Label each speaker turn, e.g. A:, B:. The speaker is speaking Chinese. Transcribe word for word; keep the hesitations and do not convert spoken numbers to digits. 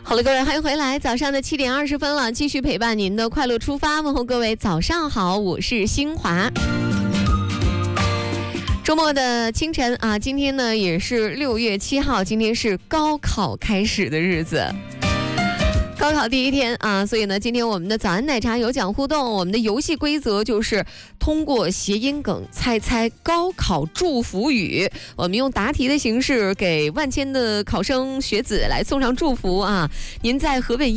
A: 好了，各位欢迎回来，早上的七点二十分了，继续陪伴您的快乐出发，问候各位早上好，我是新华。周末的清晨啊，今天呢也是六月七号，今天是高考开始的日子。高考第一天啊，所以呢，今天我们的早安奶茶有奖互动，我们的游戏规则就是通过谐音梗猜猜高考祝福语，我们用答题的形式给万千的考生学子来送上祝福啊！您在河北